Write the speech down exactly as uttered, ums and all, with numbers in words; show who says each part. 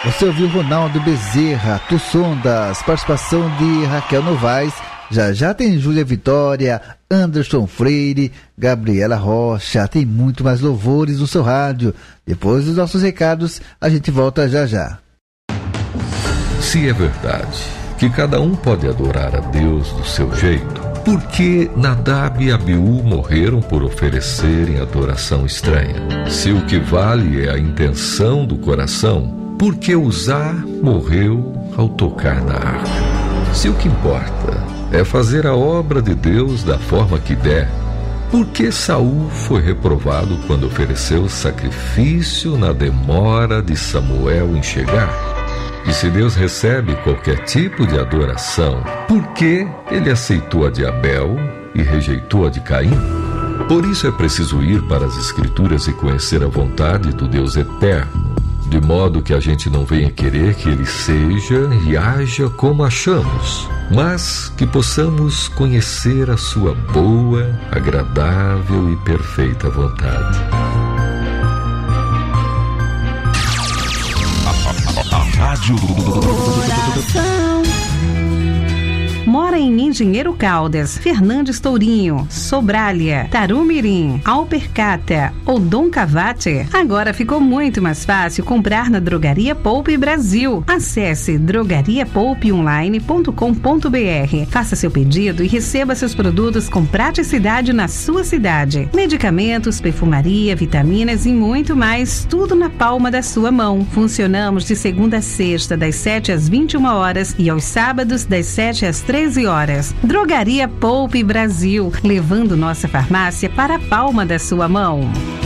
Speaker 1: Você ouviu Ronaldo Bezerra, Tussondas, participação de Raquel Novaes. Já já tem Júlia Vitória, Anderson Freire, Gabriela Rocha. Tem muito mais louvores no seu rádio. Depois dos nossos recados, a gente volta já já.
Speaker 2: Se é verdade que cada um pode adorar a Deus do seu jeito, por que Nadab e Abiú morreram por oferecerem adoração estranha? Se o que vale é a intenção do coração, por que Uzá morreu ao tocar na arca? Se o que importa é fazer a obra de Deus da forma que der, por que Saul foi reprovado quando ofereceu sacrifício na demora de Samuel em chegar? E se Deus recebe qualquer tipo de adoração, por que ele aceitou a de Abel e rejeitou a de Caim? Por isso é preciso ir para as Escrituras e conhecer a vontade do Deus eterno, de modo que a gente não venha querer que ele seja e haja como achamos, mas que possamos conhecer a sua boa, agradável e perfeita vontade.
Speaker 3: Rádio
Speaker 4: Coração. Mora em Engenheiro Caldas, Fernandes Tourinho, Sobralha, Tarumirim, Alpercata ou Dom Cavate? Agora ficou muito mais fácil comprar na Drogaria Poupe Brasil. Acesse drogaria poupe online ponto com ponto b r. Faça seu pedido e receba seus produtos com praticidade na sua cidade. Medicamentos, perfumaria, vitaminas e muito mais, tudo na palma da sua mão. Funcionamos de segunda a sexta, das sete às vinte e uma horas e aos sábados, das sete às treze horas. Drogaria Poupe Brasil, levando nossa farmácia para a palma da sua mão.